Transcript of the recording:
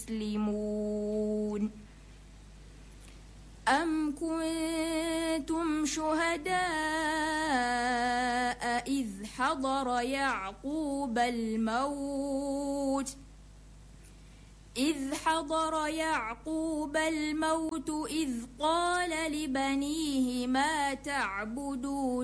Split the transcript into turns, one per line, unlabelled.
مسلمون أم كنتم شهداء إذ حضر يعقوب الموت إذ قال لبنيه ما تعبدون